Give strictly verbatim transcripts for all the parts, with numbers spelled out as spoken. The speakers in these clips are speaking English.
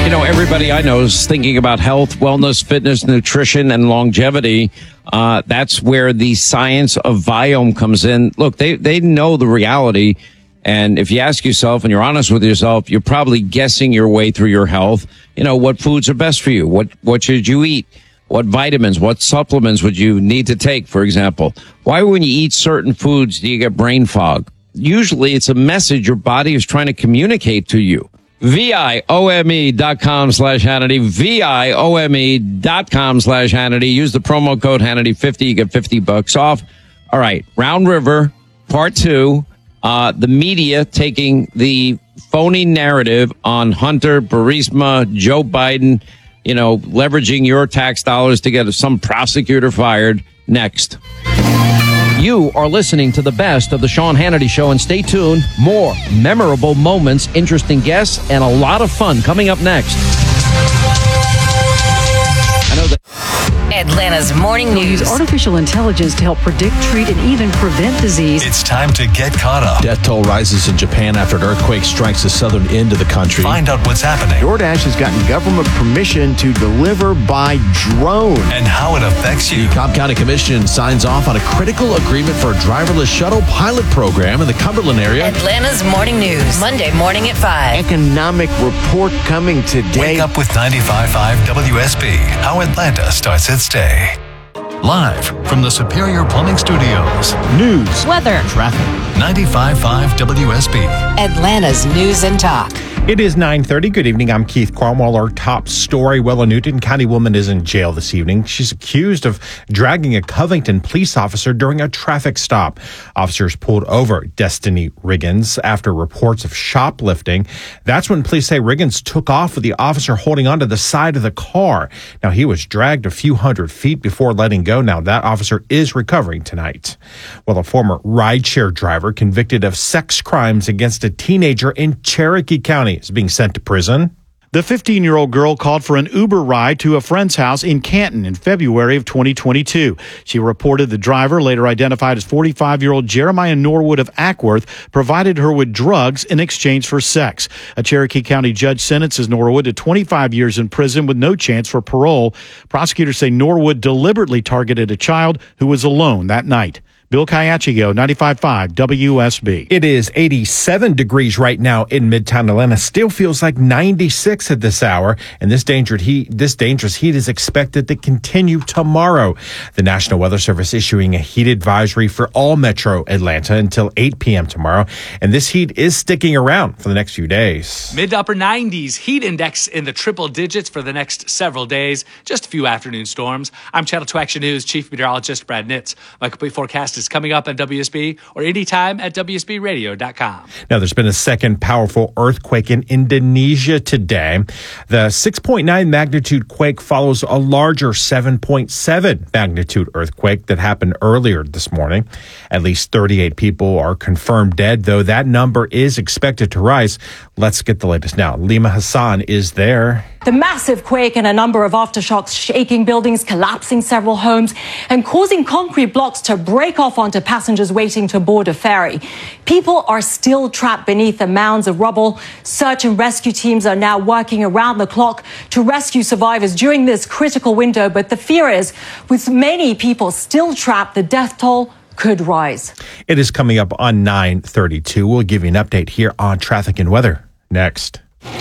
You know, everybody I know is thinking about health, wellness, fitness, nutrition, and longevity. Uh, that's where the science of Viome comes in. Look, they, they know the reality. And if you ask yourself and you're honest with yourself, you're probably guessing your way through your health. You know, what foods are best for you? What, what should you eat? What vitamins, what supplements would you need to take, for example? Why, when you eat certain foods, do you get brain fog? Usually it's a message your body is trying to communicate to you. V-I-O-M-E dot com slash Hannity, V-I-O-M-E dot com slash Hannity. Use the promo code Hannity fifty. You get fifty bucks off. All right. Round River, part two. Uh, the media taking the phony narrative on Hunter, Burisma, Joe Biden, you know, leveraging your tax dollars to get some prosecutor fired. Next. You are listening to the best of the Sean Hannity Show, and stay tuned. More memorable moments, interesting guests, and a lot of fun coming up next. I know that Atlanta's morning They'll news. use artificial intelligence to help predict, treat, and even prevent disease. It's time to get caught up. Death toll rises in Japan after an earthquake strikes the southern end of the country. Find out what's happening DoorDash has gotten government permission to deliver by drone. and how it affects you. The Cobb County Commission signs off on a critical agreement for a driverless shuttle pilot program in the Cumberland area. Atlanta's morning news. Monday morning at five. Economic report coming today. Wake up with ninety-five point five W S B. How Atlanta starts its day. Live from the Superior Plumbing Studios. News. Weather. Traffic. ninety-five point five W S B. Atlanta's news and talk. It is nine thirty. Good evening. I'm Keith Cromwell. Our top story. Well, a Newton County woman is in jail this evening. She's accused of dragging a Covington police officer during a traffic stop. Officers pulled over Destiny Riggins after reports of shoplifting. That's when police say Riggins took off with the officer holding onto the side of the car. Now, he was dragged a few hundred feet before letting go. Now, that officer is recovering tonight. Well, a former rideshare driver convicted of sex crimes against a teenager in Cherokee County is being sent to prison. The fifteen-year-old girl called for an Uber ride to a friend's house in Canton in February of twenty twenty-two. She reported the driver, later identified as forty-five-year-old Jeremiah Norwood of Ackworth, provided her with drugs in exchange for sex. A Cherokee County judge sentences Norwood to twenty-five years in prison with no chance for parole. Prosecutors say Norwood deliberately targeted a child who was alone that night. Bill Caiachigo, ninety-five point five W S B. It is eighty-seven degrees right now in Midtown Atlanta. Still feels like ninety-six at this hour, and this dangerous heat, this dangerous heat is expected to continue tomorrow. The National Weather Service issuing a heat advisory for all Metro Atlanta until eight p.m. tomorrow, and this heat is sticking around for the next few days. Mid to upper nineties, heat index in the triple digits for the next several days. Just a few afternoon storms. I'm Channel two Action News Chief Meteorologist Brad Nitz. My complete forecast is coming up on W S B or anytime at W S B radio dot com. Now, there's been a second powerful earthquake in Indonesia today. The six point nine magnitude quake follows a larger seven point seven magnitude earthquake that happened earlier this morning. At least thirty-eight people are confirmed dead, though that number is expected to rise. Let's get the latest now. Lima Hassan is there. The massive quake and a number of aftershocks shaking buildings, collapsing several homes, and causing concrete blocks to break off onto passengers waiting to board a ferry. People are still trapped beneath the mounds of rubble. Search and rescue teams are now working around the clock to rescue survivors during this critical window. But the fear is, with many people still trapped, the death toll could rise. It is coming up on nine thirty-two. We'll give you an update here on traffic and weather next.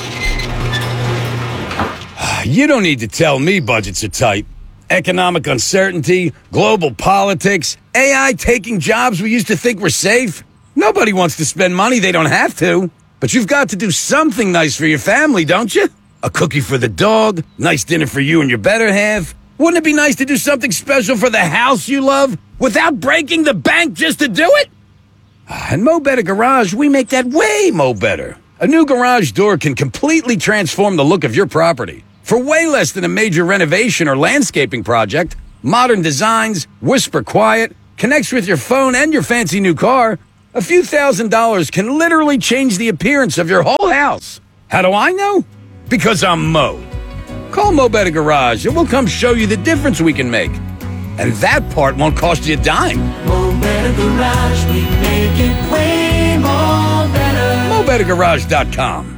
You don't need to tell me budgets are tight. Economic uncertainty, global politics, A I taking jobs we used to think were safe. Nobody wants to spend money they don't have to. But you've got to do something nice for your family, don't you? A cookie for the dog, nice dinner for you and your better half. Wouldn't it be nice to do something special for the house you love without breaking the bank just to do it? At Mo Better Garage, we make that way mo better. A new garage door can completely transform the look of your property. For way less than a major renovation or landscaping project, modern designs, whisper quiet, connects with your phone and your fancy new car, a few thousand dollars can literally change the appearance of your whole house. How do I know? Because I'm Mo. Call Mo Better Garage and we'll come show you the difference we can make. And that part won't cost you a dime. Mo Better Garage, we make it way more better. Mo Better Garage dot com.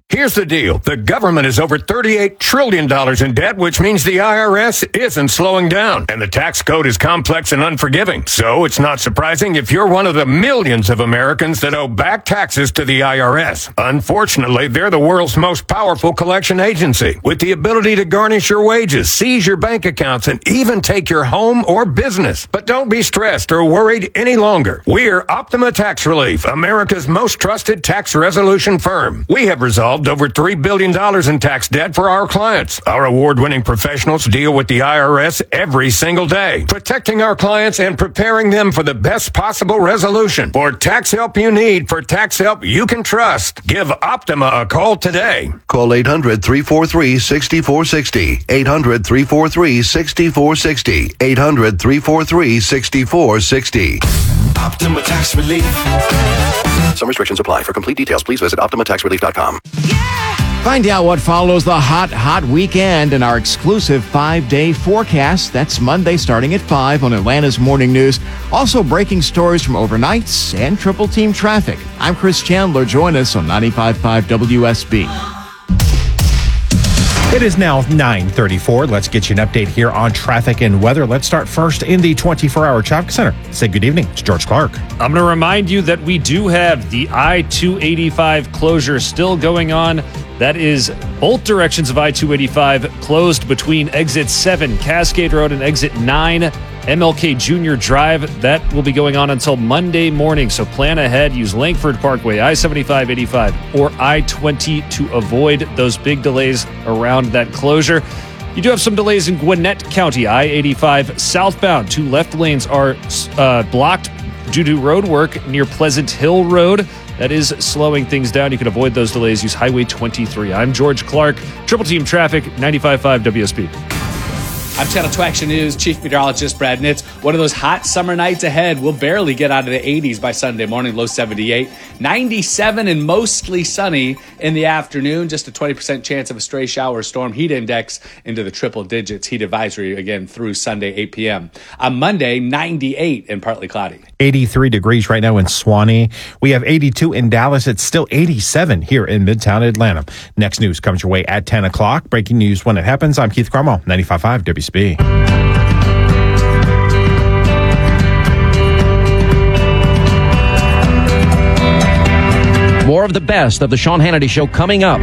Here's the deal. The government is over thirty-eight trillion dollars in debt, which means the I R S isn't slowing down. And the tax code is complex and unforgiving. So it's not surprising if you're one of the millions of Americans that owe back taxes to the I R S. Unfortunately, they're the world's most powerful collection agency, with the ability to garnish your wages, seize your bank accounts, and even take your home or business. But don't be stressed or worried any longer. We're Optima Tax Relief, America's most trusted tax resolution firm. We have resolved over three billion dollars in tax debt for our clients. Our award-winning professionals deal with the I R S every single day, protecting our clients and preparing them for the best possible resolution. For tax help you need, for tax help you can trust, give Optima a call today. Call eight hundred, three four three, six four six zero. eight hundred, three four three, six four six zero. eight hundred, three four three, six four six zero. Optima Tax Relief. Some restrictions apply. For complete details, please visit optima tax relief dot com. Find out what follows the hot, hot weekend in our exclusive five-day forecast. That's Monday starting at five on Atlanta's Morning News. Also breaking stories from overnights and triple team traffic. I'm Chris Chandler. Join us on ninety-five point five W S B. It is now nine thirty-four. Let's get you an update here on traffic and weather. Let's start first in the twenty-four hour traffic center. Say good evening. It's George Clark. I'm going to remind you that we do have the I two eighty-five closure still going on. That is both directions of I two eighty-five closed between exit seven, Cascade Road, and exit nine, M L K Junior Drive. That will be going on until Monday morning. So plan ahead. Use Langford Parkway, I seventy-five eighty-five, or I twenty to avoid those big delays around that closure. You do have some delays in Gwinnett County, I eighty-five southbound. Two left lanes are uh, blocked due to road work near Pleasant Hill Road. That is slowing things down. You can avoid those delays. Use Highway twenty-three. I'm George Clark. Triple Team Traffic, ninety-five point five W S B. I'm Channel two Action News Chief Meteorologist Brad Nitz. One of those hot summer nights ahead. We'll barely get out of the eighties by Sunday morning, low seventy-eight. ninety-seven and mostly sunny in the afternoon. Just a twenty percent chance of a stray shower or storm. Heat index into the triple digits. Heat advisory again through Sunday, eight p.m. On Monday, ninety-eight and partly cloudy. eighty-three degrees right now in Swanee. We have eighty-two in Dallas. It's still eighty-seven here in Midtown Atlanta. Next news comes your way at ten o'clock. Breaking news when it happens. I'm Keith Cromwell, ninety-five point five W S B. More of the best of the Sean Hannity Show coming up.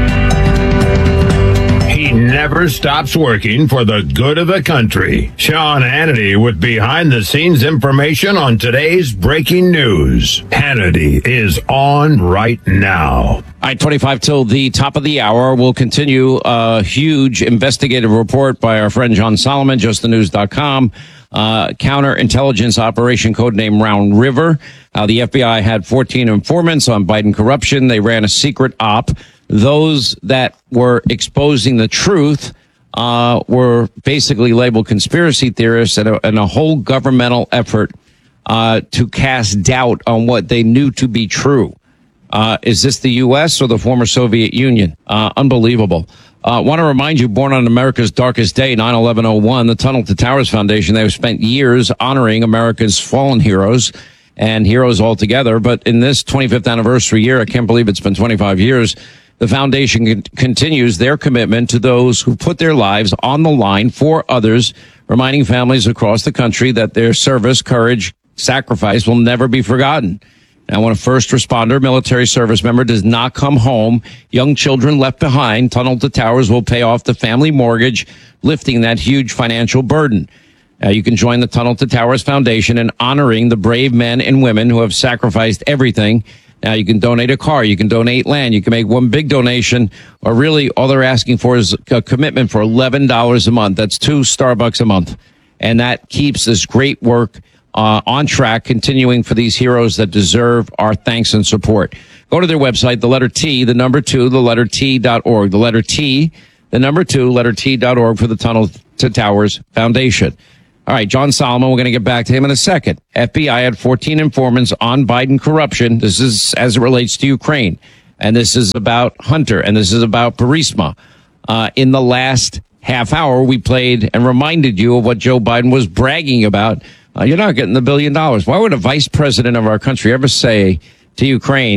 He never stops working for the good of the country. Sean Hannity with behind-the-scenes information on today's breaking news. Hannity is on right now. All right, twenty-five till the top of the hour. We'll continue a huge investigative report by our friend John Solomon, just the news dot com. Uh, counterintelligence operation codename Round River. Uh, the F B I had fourteen informants on Biden corruption. They ran a secret op. Those that were exposing the truth uh, were basically labeled conspiracy theorists and a, and a whole governmental effort uh, to cast doubt on what they knew to be true. Uh, is this the U S or the former Soviet Union? Uh, unbelievable. I uh, want to remind you, born on America's darkest day, nine eleven oh one, the Tunnel to Towers Foundation, they have spent years honoring America's fallen heroes and heroes altogether. But in this twenty-fifth anniversary year, I can't believe it's been twenty-five years, the foundation con- continues their commitment to those who put their lives on the line for others, reminding families across the country that their service, courage, sacrifice will never be forgotten. Now, when a first responder, military service member does not come home, young children left behind, Tunnel to Towers will pay off the family mortgage, lifting that huge financial burden. Uh, you can join the Tunnel to Towers Foundation in honoring the brave men and women who have sacrificed everything. Now, you can donate a car, you can donate land, you can make one big donation, or really all they're asking for is a commitment for eleven dollars a month. That's two Starbucks a month. And that keeps this great work Uh, on track, continuing for these heroes that deserve our thanks and support. Go to their website, the letter T, the number two, the letter T dot org. The letter T, the number two, letter T dot org for the Tunnel to Towers Foundation. All right, John Solomon, we're going to get back to him in a second. F B I had fourteen informants on Biden corruption. This is as it relates to Ukraine. And this is about Hunter, and this is about Burisma. Uh, in the last half hour, we played and reminded you of what Joe Biden was bragging about. Uh, you're not getting the billion dollars. Why would a vice president of our country ever say to Ukraine,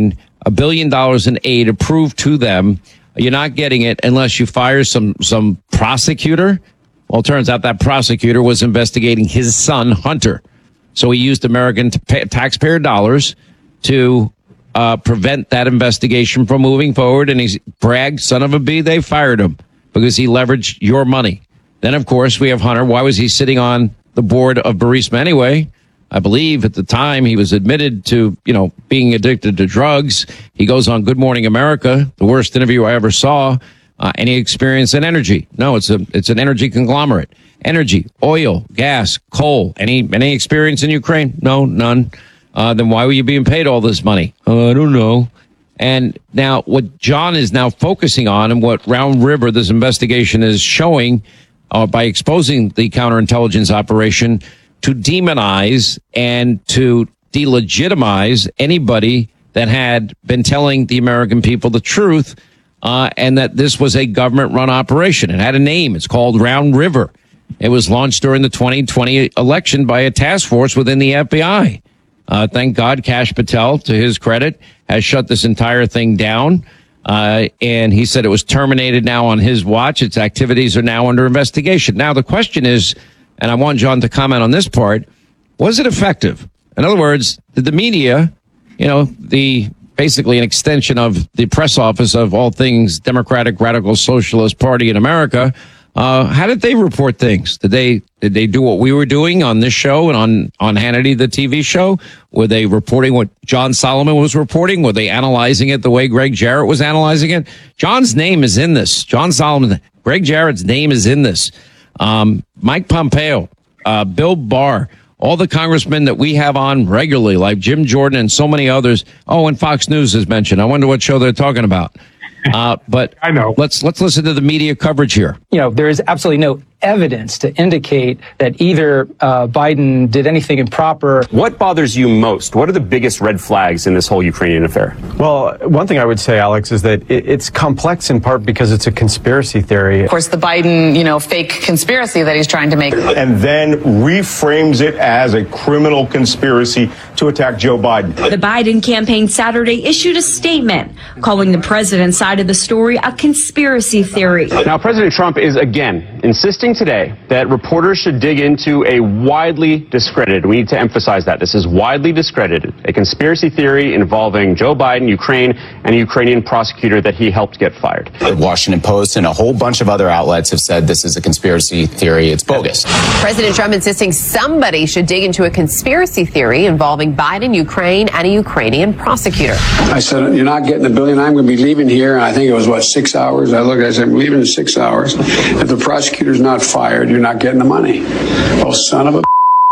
a billion dollars in aid approved to them. You're not getting it unless you fire some some prosecutor. Well, it turns out that prosecutor was investigating his son, Hunter. So he used American t- pay- taxpayer dollars to uh, prevent that investigation from moving forward. And he's bragged, son of a bee, they fired him because he leveraged your money. Then, of course, we have Hunter. Why was he sitting on the board of Burisma anyway? I believe at the time he was admitted to, you know, being addicted to drugs. He goes on Good Morning America, the worst interview I ever saw. Uh, any experience in energy? No, it's a it's an energy conglomerate. Energy, oil, gas, coal. Any any experience in Ukraine? No, none. Uh, then why were you being paid all this money? Uh, I don't know. And now what John is now focusing on, and what Round River, this investigation, is showing uh, by exposing the counterintelligence operation, to demonize and to delegitimize anybody that had been telling the American people the truth, uh, and that this was a government-run operation. It had a name. It's called Round River. It was launched during the twenty twenty election by a task force within the F B I. Uh, thank God Kash Patel, to his credit, has shut this entire thing down. Uh, and he said it was terminated now on his watch. Its activities are now under investigation. Now, the question is, and I want John to comment on this part, was it effective? In other words, did the media, you know, the basically an extension of the press office of all things Democratic Radical Socialist Party in America, uh, how did they report things? Did they did they do what we were doing on this show and on, on Hannity, the T V show? Were they reporting what John Solomon was reporting? Were they analyzing it the way Greg Jarrett was analyzing it? John's name is in this. John Solomon, Greg Jarrett's name is in this. Um, Mike Pompeo, uh, Bill Barr, all the congressmen that we have on regularly, like Jim Jordan and so many others. Oh, and Fox News is mentioned. I wonder what show they're talking about. Uh, but I know. Let's let's listen to the media coverage here. You know, there is absolutely no evidence to indicate that either uh, Biden did anything improper. What bothers you most? What are the biggest red flags in this whole Ukrainian affair? Well, one thing I would say, Alex, is that it, it's complex in part because it's a conspiracy theory. Of course, the Biden, you know, fake conspiracy that he's trying to make. And then reframes it as a criminal conspiracy to attack Joe Biden. The Biden campaign Saturday issued a statement calling the president's side of the story a conspiracy theory. Now, President Trump is again insisting today that reporters should dig into a widely discredited, we need to emphasize that, this is widely discredited, a conspiracy theory involving Joe Biden, Ukraine, and a Ukrainian prosecutor that he helped get fired. The Washington Post and a whole bunch of other outlets have said this is a conspiracy theory. It's bogus. President Trump insisting somebody should dig into a conspiracy theory involving Biden, Ukraine, and a Ukrainian prosecutor. I said, you're not getting a billion. I'm going to be leaving here. And I think it was, what, six hours? I looked, I said, I'm leaving in six hours. If the prosecutor's not fired, you're not getting the money. Oh, son of a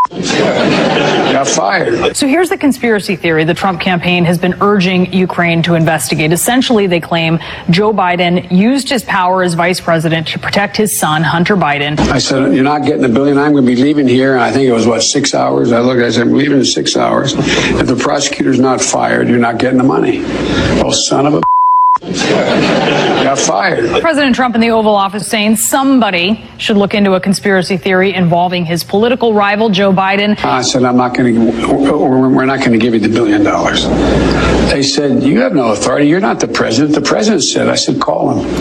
got fired. So here's the conspiracy theory the Trump campaign has been urging Ukraine to investigate. Essentially, they claim Joe Biden used his power as vice president to protect his son, Hunter Biden. I said, you're not getting a billion. I'm going to be leaving here. And I think it was, what, six hours? I looked, I said, I'm leaving in six hours. If the prosecutor's not fired, you're not getting the money. Oh, son of a got fired. President Trump in the Oval Office saying somebody should look into a conspiracy theory involving his political rival, Joe Biden. I said, I'm not going to, we're not going to give you the billion dollars. They said, you have no authority. You're not the president. The president said, I said, call him.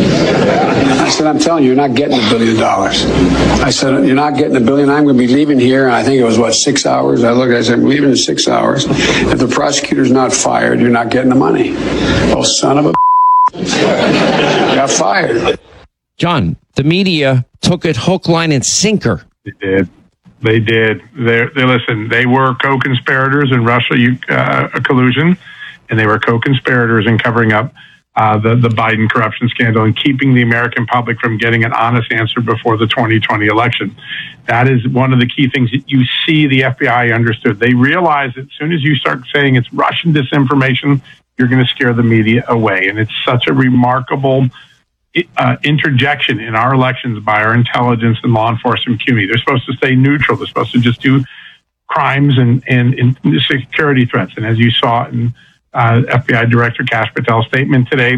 I said, I'm telling you, you're not getting the billion dollars. I said, you're not getting the billion. I'm going to be leaving here. And I think it was, what, six hours? I looked, I said, I'm leaving in six hours. If the prosecutor's not fired, you're not getting the money. Oh, son of a got fired. John, the media took it hook, line, and sinker. They did. They did. They, they listen. They were co-conspirators in Russia uh, collusion, and they were co-conspirators in covering up uh, the the Biden corruption scandal and keeping the American public from getting an honest answer before the twenty twenty election. That is one of the key things that you see the F B I understood. They realized that as soon as you start saying it's Russian disinformation, you're going to scare the media away. And it's such a remarkable uh, interjection in our elections by our intelligence and law enforcement community. They're supposed to stay neutral. They're supposed to just do crimes and, and, and security threats. And as you saw in uh, F B I Director Kash Patel's statement today,